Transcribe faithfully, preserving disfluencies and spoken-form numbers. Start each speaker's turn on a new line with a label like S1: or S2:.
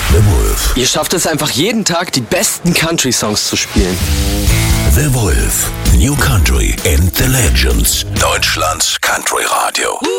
S1: The Wolf.
S2: Ihr schafft es einfach jeden Tag, die besten Country-Songs zu spielen.
S1: The Wolf. New Country and the Legends. Deutschlands Country Radio.